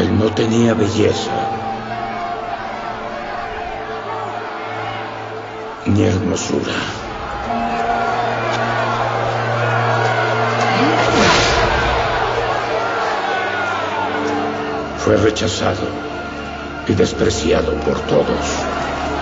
Él no tenía belleza, ni hermosura. Fue rechazado y despreciado por todos.